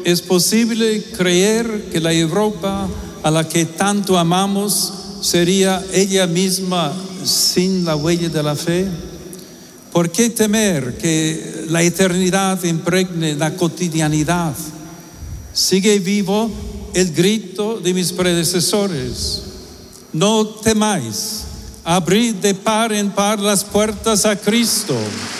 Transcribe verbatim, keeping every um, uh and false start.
¿Es posible creer que la Europa a la que tanto amamos sería ella misma sin la huella de la fe? ¿Por qué temer que la eternidad impregne la cotidianidad? Sigue vivo el grito de mis predecesores: no temáis, abrid de par en par las puertas a Cristo.